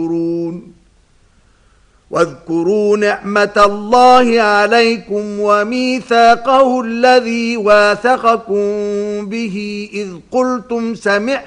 واذكروا نعمة الله عليكم وميثاقه الذي واثقكم به إذ قلتم سمعنا